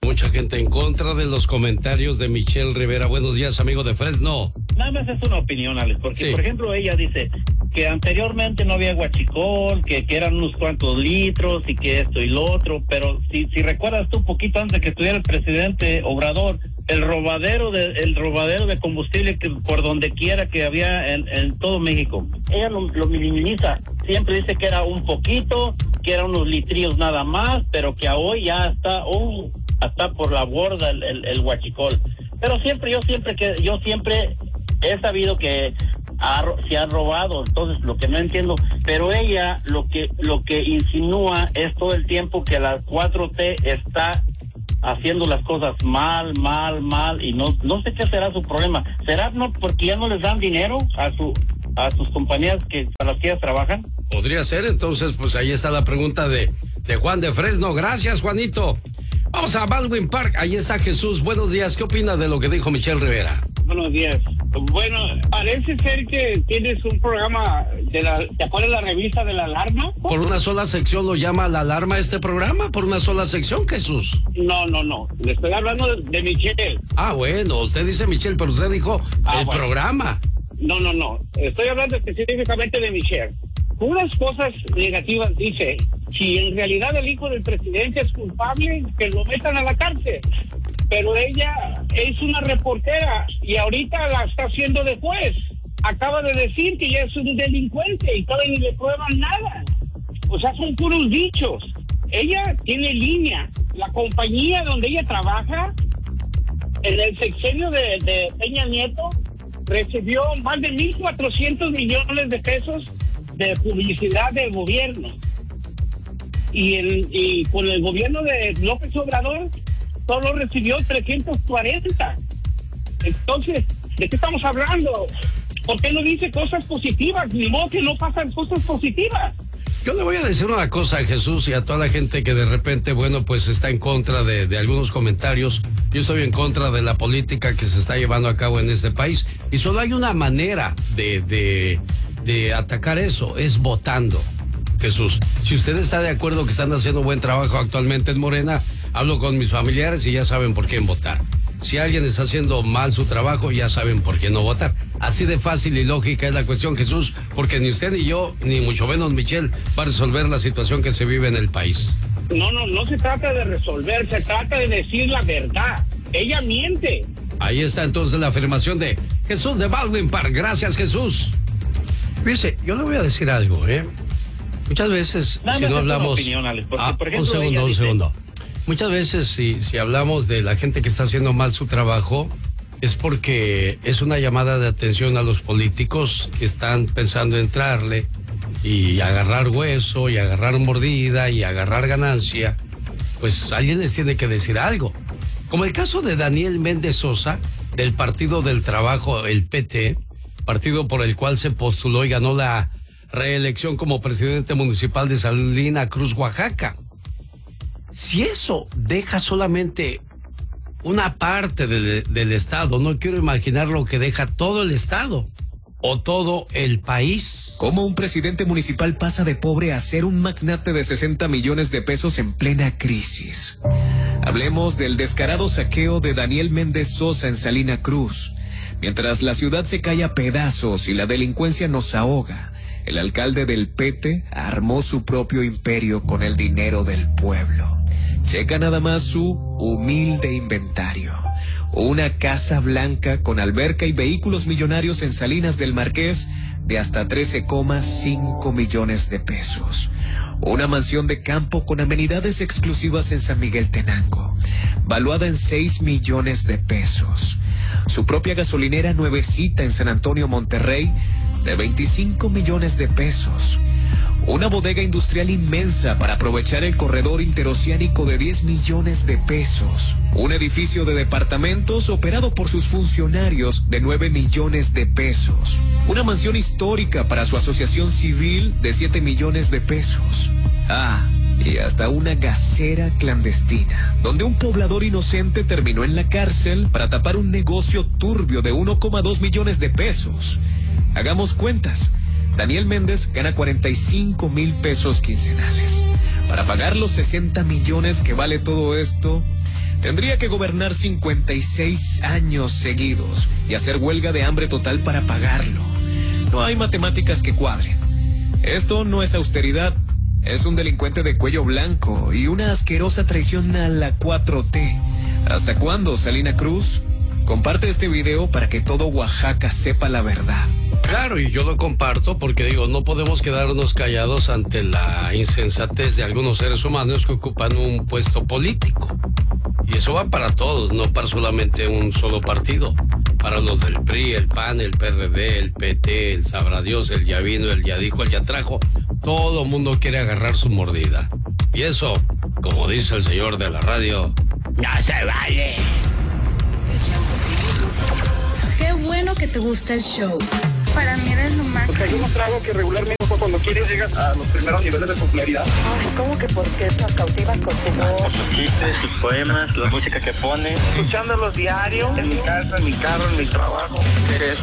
Mucha gente en contra de los comentarios de Michelle Rivera. Buenos días, amigo de Fresno. Nada más es una opinión, Alex, porque sí. Por ejemplo, ella dice que anteriormente no había huachicol, que eran unos cuantos litros y que esto y lo otro, pero si recuerdas tú un poquito antes de que estuviera el presidente Obrador, el robadero de combustible que por donde quiera que había en todo México, ella lo minimiza, siempre dice que era un poquito, que eran unos litrillos nada más, pero que hoy ya está hasta por la borda el huachicol. Pero yo siempre he sabido que se ha robado, entonces lo que no entiendo, pero ella lo que insinúa es todo el tiempo que la 4T está haciendo las cosas mal, y no sé qué será su problema. ¿Será no porque ya no les dan dinero a sus compañías para las que ellas trabajan? Podría ser, entonces, pues ahí está la pregunta de Juan de Fresno. Gracias, Juanito. Vamos a Baldwin Park, ahí está Jesús. Buenos días, ¿qué opina de lo que dijo Michelle Rivera? Buenos días. Bueno, parece ser que tienes un programa ¿te acuerdas la revista de la alarma? ¿Por una sola sección lo llama la alarma este programa? ¿Por una sola sección, Jesús? No. Le estoy hablando de Michelle. Ah, bueno, usted dice Michelle, pero usted dijo programa. No. Estoy hablando específicamente de Michelle. Unas cosas negativas dice, si en realidad el hijo del presidente es culpable, que lo metan a la cárcel. Pero ella es una reportera y ahorita la está haciendo de juez. Acaba de decir que ya es un delincuente y todavía ni le prueban nada. O sea, son puros dichos. Ella tiene línea. La compañía donde ella trabaja, en el sexenio de Peña Nieto, recibió más de 1,400 millones de pesos de publicidad del gobierno. Y con el gobierno de López Obrador solo recibió 340. Entonces, ¿de qué estamos hablando? ¿Por qué no dice cosas positivas? Ni modo que no pasan cosas positivas. Yo le voy a decir una cosa a Jesús y a toda la gente que de repente, bueno, pues está en contra de algunos comentarios. Yo estoy en contra de la política que se está llevando a cabo en este país. Y solo hay una manera de atacar eso, es votando. Jesús, si usted está de acuerdo que están haciendo buen trabajo actualmente en Morena, hablo con mis familiares y ya saben por quién votar. Si alguien está haciendo mal su trabajo, ya saben por qué no votar. Así de fácil y lógica es la cuestión, Jesús, porque ni usted ni yo, ni mucho menos Michelle, va a resolver la situación que se vive en el país. No se trata de resolver, se trata de decir la verdad. Ella miente. Ahí está entonces la afirmación de Jesús de Baldwin Park. Gracias, Jesús. Fíjese, yo le voy a decir algo, Muchas veces, si no hablamos... Opinión, Alex, porque, por ejemplo, un segundo. Muchas veces, si hablamos de la gente que está haciendo mal su trabajo, es porque es una llamada de atención a los políticos que están pensando entrarle y agarrar hueso, y agarrar mordida, y agarrar ganancia. Pues alguien les tiene que decir algo. Como el caso de Daniel Méndez Sosa, del Partido del Trabajo, el PT, partido por el cual se postuló y ganó la reelección como presidente municipal de Salina Cruz, Oaxaca. Si eso deja solamente una parte del estado, no quiero imaginar lo que deja todo el estado o todo el país. ¿Cómo un presidente municipal pasa de pobre a ser un magnate de 60 millones de pesos en plena crisis? Hablemos del descarado saqueo de Daniel Méndez Sosa en Salina Cruz. Mientras la ciudad se cae a pedazos y la delincuencia nos ahoga, el alcalde del PT armó su propio imperio con el dinero del pueblo. Checa nada más su humilde inventario. Una casa blanca con alberca y vehículos millonarios en Salinas del Marqués de hasta 13,5 millones de pesos. Una mansión de campo con amenidades exclusivas en San Miguel Tenango, valuada en 6 millones de pesos. Su propia gasolinera nuevecita en San Antonio, Monterrey, de 25 millones de pesos. Una bodega industrial inmensa para aprovechar el corredor interoceánico de 10 millones de pesos. Un edificio de departamentos operado por sus funcionarios de 9 millones de pesos. Una mansión histórica para su asociación civil de 7 millones de pesos. Y hasta una gasera clandestina, donde un poblador inocente terminó en la cárcel para tapar un negocio turbio de 1,2 millones de pesos. Hagamos cuentas. Daniel Méndez gana 45,000 pesos quincenales. Para pagar los 60 millones que vale todo esto, tendría que gobernar 56 años seguidos y hacer huelga de hambre total para pagarlo. No hay matemáticas que cuadren. Esto no es austeridad, es un delincuente de cuello blanco y una asquerosa traición a la 4T. ¿Hasta cuándo, Salina Cruz? Comparte este video para que todo Oaxaca sepa la verdad. Claro, y yo lo comparto porque digo, no podemos quedarnos callados ante la insensatez de algunos seres humanos que ocupan un puesto político. Y eso va para todos, no para solamente un solo partido. Para los del PRI, el PAN, el PRD, el PT, el sabrá Dios, el ya vino, el ya dijo, el ya trajo. Todo mundo quiere agarrar su mordida. Y eso, como dice el señor de la radio, no se vale. Qué bueno que te gusta el show. Para mí eres lo más. Porque hay unos tragos que regularmente cuando quieres llegas a los primeros niveles de popularidad. Ay, ¿cómo que por qué nos cautivas con tu voz? Por sus chistes, sus poemas, la música que pone. Escuchándolos diario, en mi casa, en mi carro, en mi trabajo. Eres